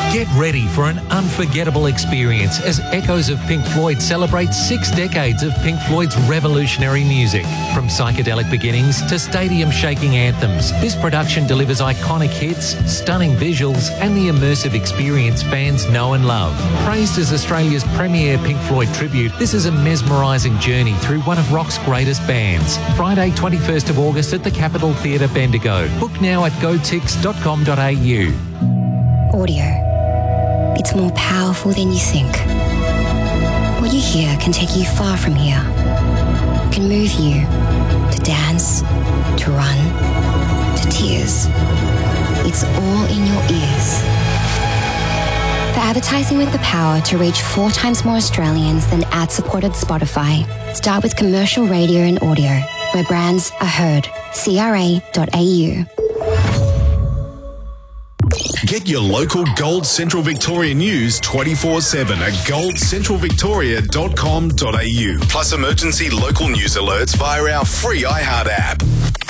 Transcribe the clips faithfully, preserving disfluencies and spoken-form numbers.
Get ready for an unforgettable experience as Echoes of Pink Floyd celebrate six decades of Pink Floyd's revolutionary music. From psychedelic beginnings to stadium-shaking anthems, this production delivers iconic hits, stunning visuals, and the immersive experience fans know and love. Praised as Australia's premier Pink Floyd tribute, this is a mesmerising journey through one of rock's greatest bands. Friday, twenty-first of August at the Capitol Theatre, Bendigo. Book now at go tix dot com dot a u. Audio. It's more powerful than you think. What you hear can take you far from here. It can move you to dance, to run, to tears. It's all in your ears. For advertising with the power to reach four times more Australians than ad-supported Spotify, start with commercial radio and audio, where brands are heard. c r a dot a u. Get your local Gold Central Victoria news twenty-four seven at gold central victoria dot com dot a u. Plus emergency local news alerts via our free iHeart app.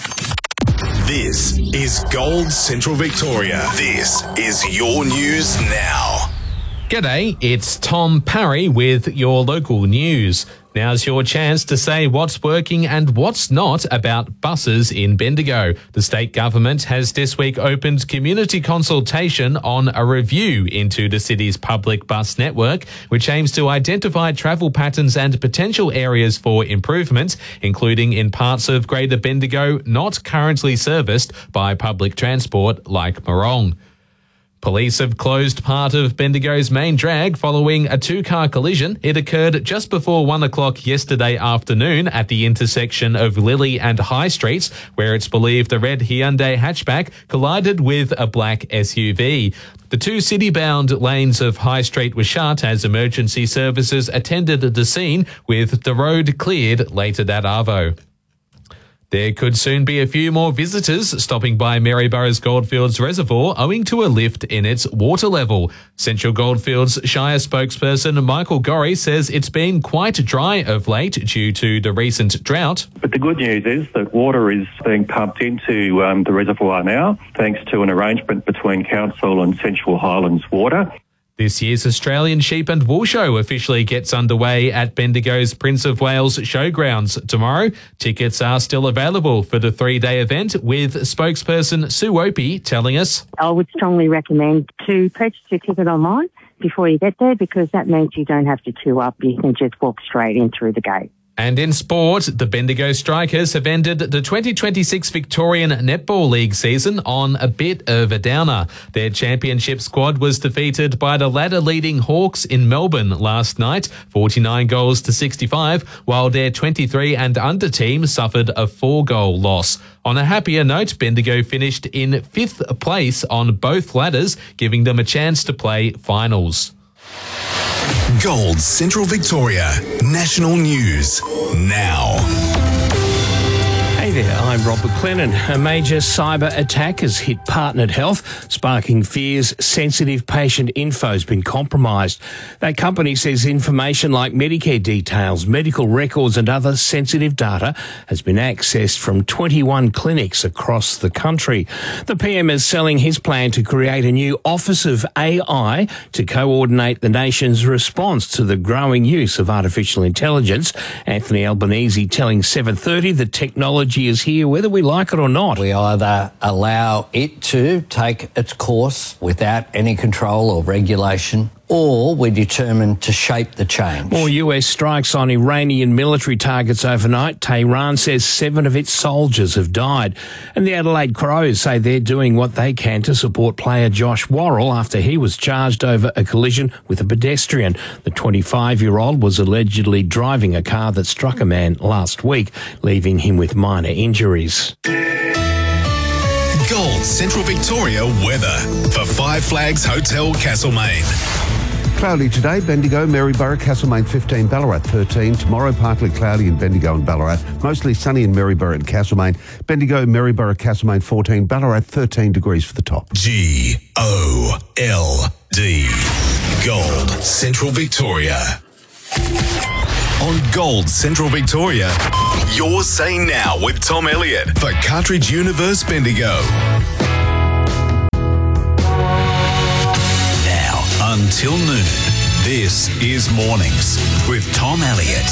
This is Gold Central Victoria. This is your news now. G'day, it's Tom Parry with your local news. Now's your chance to say what's working and what's not about buses in Bendigo. The state government has this week opened community consultation on a review into the city's public bus network, which aims to identify travel patterns and potential areas for improvement, including in parts of Greater Bendigo not currently serviced by public transport like Morong. Police have closed part of Bendigo's main drag following a two-car collision. It occurred just before one o'clock yesterday afternoon at the intersection of Lily and High Streets, where it's believed a red Hyundai hatchback collided with a black S U V. The two city-bound lanes of High Street were shut as emergency services attended the scene, with the road cleared later that arvo. There could soon be a few more visitors stopping by Maryborough's Goldfields Reservoir owing to a lift in its water level. Central Goldfields Shire spokesperson Michael Gorry says it's been quite dry of late due to the recent drought. But the good news is that water is being pumped into um, the reservoir now, thanks to an arrangement between Council and Central Highlands Water. This year's Australian Sheep and Wool Show officially gets underway at Bendigo's Prince of Wales Showgrounds tomorrow. Tickets are still available for the three-day event, with spokesperson Sue Opie telling us, I would strongly recommend to purchase your ticket online before you get there, because that means you don't have to queue up. You can just walk straight in through the gate. And in sport, the Bendigo Strikers have ended the twenty twenty-six Victorian Netball League season on a bit of a downer. Their championship squad was defeated by the ladder-leading Hawks in Melbourne last night, forty-nine goals to sixty-five, while their twenty-three and under team suffered a four-goal loss. On a happier note, Bendigo finished in fifth place on both ladders, giving them a chance to play finals. Gold Central Victoria National News now. Hey there, I'm Rob McLennan. A major cyber attack has hit Partnered Health, sparking fears sensitive patient info has been compromised. That company says information like Medicare details, medical records and other sensitive data has been accessed from twenty-one clinics across the country. The P M is selling his plan to create a new Office of A I to coordinate the nation's response to the growing use of artificial intelligence. Anthony Albanese telling seven thirty the technology is here whether we like it or not. We either allow it to take its course without any control or regulation, or we're determined to shape the change. More U S strikes on Iranian military targets overnight. Tehran says seven of its soldiers have died. And the Adelaide Crows say they're doing what they can to support player Josh Worrell after he was charged over a collision with a pedestrian. The twenty-five-year-old was allegedly driving a car that struck a man last week, leaving him with minor injuries. Gold Central Victoria weather for Five Flags Hotel Castlemaine. Cloudy today, Bendigo, Maryborough, Castlemaine fifteen, Ballarat thirteen. Tomorrow, partly cloudy in Bendigo and Ballarat. Mostly sunny in Maryborough and Castlemaine. Bendigo, Maryborough, Castlemaine fourteen, Ballarat thirteen degrees for the top. G O L D. Gold Central Victoria. On Gold Central Victoria, you're saying now with Tom Elliott for Cartridge Universe Bendigo. Now, till noon. This is Mornings with Tom Elliott.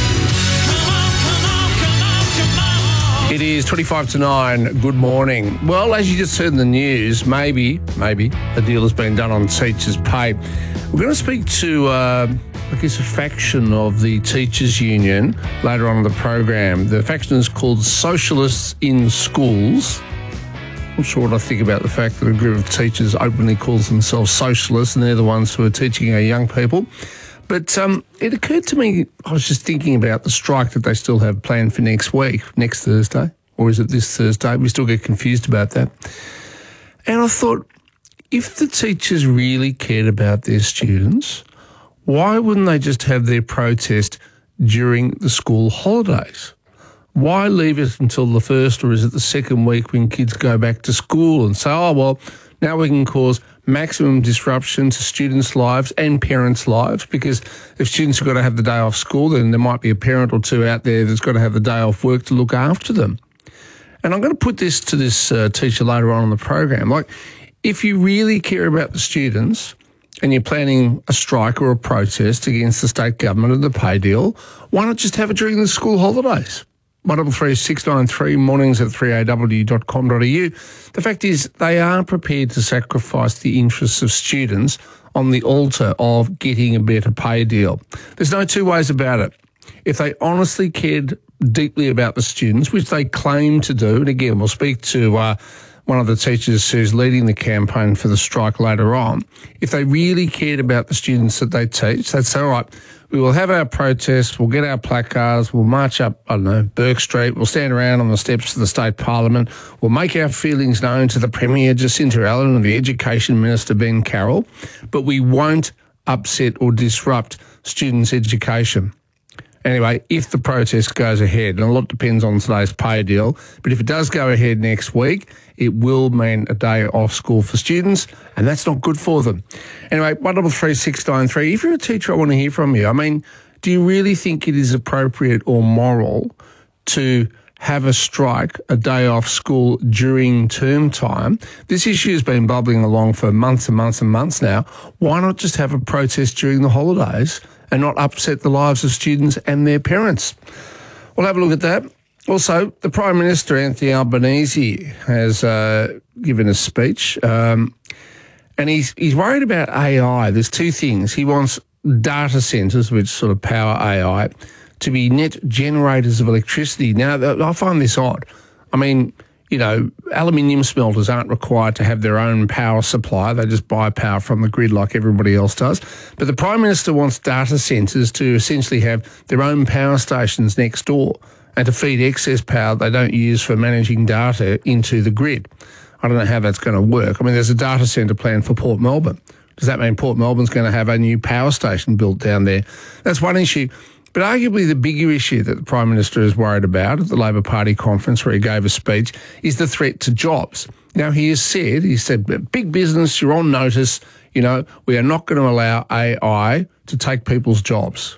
It is twenty-five to nine. Good morning. Well, as you just heard in the news, maybe, maybe a deal has been done on teachers' pay. We're going to speak to, uh, I guess, a faction of the teachers' union later on in the program. The faction is called Socialists in Schools. I'm not sure what I think about the fact that a group of teachers openly calls themselves socialists, and they're the ones who are teaching our young people. But um, it occurred to me, I was just thinking about the strike that they still have planned for next week, next Thursday, or is it this Thursday? We still get confused about that. And I thought, if the teachers really cared about their students, why wouldn't they just have their protest during the school holidays? Why leave it until the first, or is it the second week when kids go back to school and say, oh, well, now we can cause maximum disruption to students' lives and parents' lives, because if students have got to have the day off school, then there might be a parent or two out there that's got to have the day off work to look after them. And I'm going to put this to this uh, teacher later on in the program. Like, if you really care about the students and you're planning a strike or a protest against the state government and the pay deal, why not just have it during the school holidays? one double three six nine three, mornings at three a w dot com dot a u. The fact is, they are prepared to sacrifice the interests of students on the altar of getting a better pay deal. There's no two ways about it. If they honestly cared deeply about the students, which they claim to do, and again, we'll speak to uh, one of the teachers who's leading the campaign for the strike later on, if they really cared about the students that they teach, they'd say, all right, we will have our protests, we'll get our placards, we'll march up, I don't know, Burke Street, we'll stand around on the steps of the state parliament, we'll make our feelings known to the Premier Jacinta Allen and the Education Minister Ben Carroll, but we won't upset or disrupt students' education. Anyway, if the protest goes ahead, and a lot depends on today's pay deal, but if it does go ahead next week, it will mean a day off school for students, and that's not good for them. Anyway, one double three six nine three. If you're a teacher, I want to hear from you. I mean, do you really think it is appropriate or moral to have a strike, a day off school during term time? This issue has been bubbling along for months and months and months now. Why not just have a protest during the holidays and not upset the lives of students and their parents? We'll have a look at that. Also, the Prime Minister, Anthony Albanese, has uh, given a speech, um, and he's he's worried about A I. There's two things. He wants data centres, which sort of power A I, to be net generators of electricity. Now, I find this odd. I mean, you know, aluminium smelters aren't required to have their own power supply. They just buy power from the grid like everybody else does. But the Prime Minister wants data centres to essentially have their own power stations next door and to feed excess power they don't use for managing data into the grid. I don't know how that's going to work. I mean, there's a data centre plan for Port Melbourne. Does that mean Port Melbourne's going to have a new power station built down there? That's one issue. But arguably the bigger issue that the Prime Minister is worried about at the Labor Party conference where he gave a speech is the threat to jobs. Now, he has said, he said, big business, you're on notice, you know, we are not going to allow A I to take people's jobs.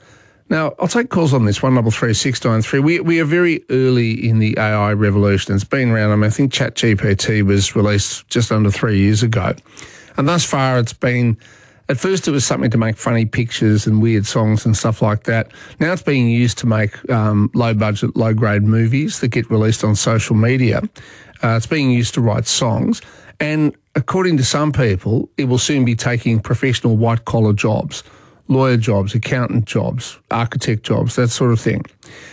Now, I'll take calls on this, one double three six nine three. We we are very early in the A I revolution. It's been around, I mean, I think ChatGPT was released just under three years ago. And thus far it's been, at first it was something to make funny pictures and weird songs and stuff like that. Now it's being used to make um, low-budget, low-grade movies that get released on social media. Uh, it's being used to write songs. And according to some people, it will soon be taking professional white-collar jobs, lawyer jobs, accountant jobs, architect jobs, that sort of thing.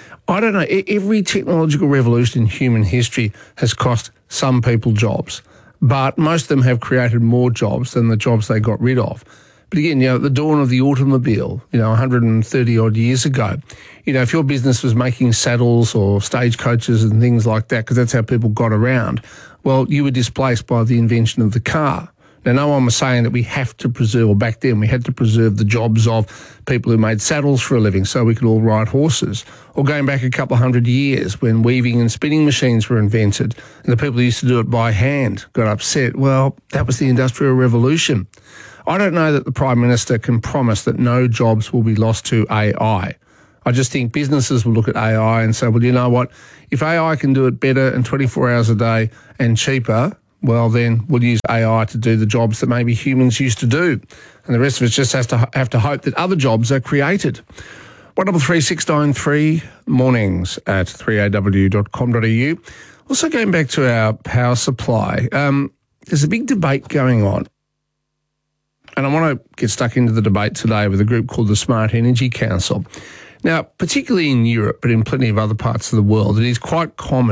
I don't know. Every technological revolution in human history has cost some people jobs, but most of them have created more jobs than the jobs they got rid of. But again, you know, at the dawn of the automobile, you know, one hundred thirty odd years ago, you know, if your business was making saddles or stagecoaches and things like that, because that's how people got around, well, you were displaced by the invention of the car. Now, no one was saying that we have to preserve, or back then we had to preserve the jobs of people who made saddles for a living so we could all ride horses. Or going back a couple of hundred years when weaving and spinning machines were invented and the people who used to do it by hand got upset. Well, that was the Industrial Revolution. I don't know that the Prime Minister can promise that no jobs will be lost to A I. I just think businesses will look at A I and say, well, you know what, if A I can do it better and twenty-four hours a day and cheaper, well, then we'll use A I to do the jobs that maybe humans used to do. And the rest of us just has to have to hope that other jobs are created. one double three six nine three mornings at three a w dot com dot a u. Also going back to our power supply, um, there's a big debate going on. And I want to get stuck into the debate today with a group called the Smart Energy Council. Now, particularly in Europe, but in plenty of other parts of the world, it is quite common